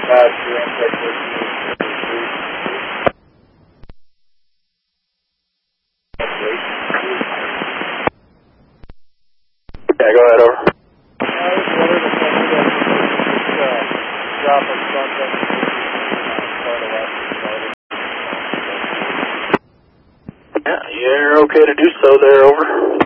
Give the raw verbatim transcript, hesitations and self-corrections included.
Yeah, go ahead, over. Yeah, you're okay to do so there, over.